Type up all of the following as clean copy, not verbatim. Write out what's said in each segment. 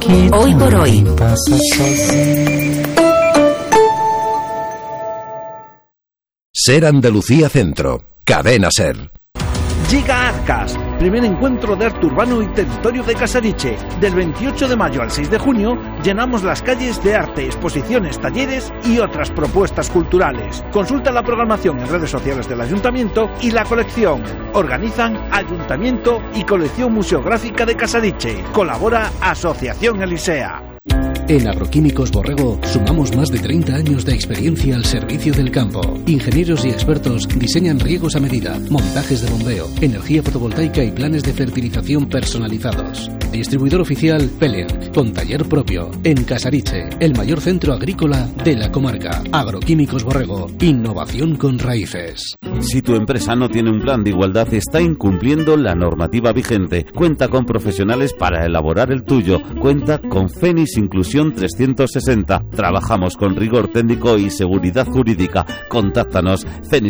Hoy por hoy. Ser Andalucía Centro. Cadena Ser. Llega Arcas, primer encuentro de arte urbano y territorio de Casariche. Del 28 de mayo al 6 de junio llenamos las calles de arte, exposiciones, talleres y otras propuestas culturales. Consulta la programación en redes sociales del Ayuntamiento y la colección. Organizan Ayuntamiento y Colección Museográfica de Casariche. Colabora Asociación Elisea. En Agroquímicos Borrego sumamos más de 30 años de experiencia al servicio del campo. Ingenieros y expertos diseñan riegos a medida, montajes de bombeo, energía fotovoltaica y planes de fertilización personalizados. Distribuidor oficial Pelen, con taller propio. En Casariche, el mayor centro agrícola de la comarca. Agroquímicos Borrego, innovación con raíces. Si tu empresa no tiene un plan de igualdad, está incumpliendo la normativa vigente. Cuenta con profesionales para elaborar el tuyo. Cuenta con Fénix Inclusión 360. Trabajamos con rigor técnico y seguridad jurídica. Contáctanos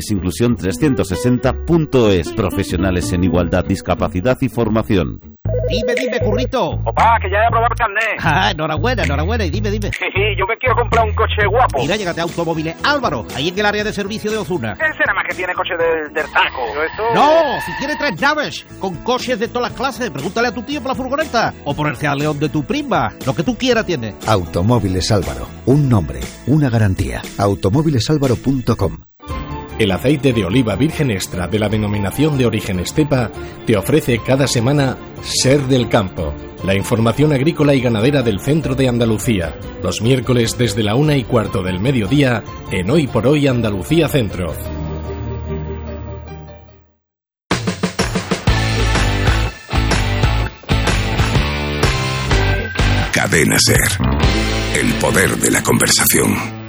fenixinclusión360.es. Profesionales en igualdad, discapacidad y formación. Dime, currito. Opa, que ya he aprobado el carnet. Enhorabuena. Y dime. Yo me quiero comprar un coche guapo. Mira, llégate a Automóviles Álvaro, ahí en el área de servicio de Ozuna. Ese nada más que tiene coche del taco. No, si tiene 3 naves, con coches de todas las clases. Pregúntale a tu tío por la furgoneta. O por el Seat León de tu prima. Lo que tú quieras tiene. Automóviles Álvaro. Un nombre, una garantía. Automóvilesalvaro.com. El aceite de oliva virgen extra de la denominación de origen Estepa te ofrece cada semana Ser del Campo, la información agrícola y ganadera del centro de Andalucía, los miércoles desde la 1:15 del mediodía en Hoy por Hoy Andalucía Centro. Cadena Ser. El poder de la conversación.